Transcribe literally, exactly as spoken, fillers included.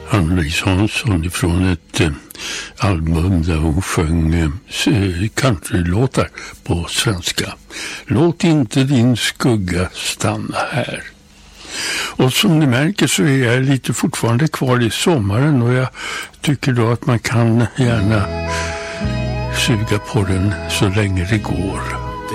Ann-Louise Hansson från ett eh, album där hon sjöng eh, countrylåtar på svenska. Låt inte din skugga stanna här. Och som ni märker så är jag lite fortfarande kvar i sommaren, och jag tycker då att man kan gärna suga på den så länge det går.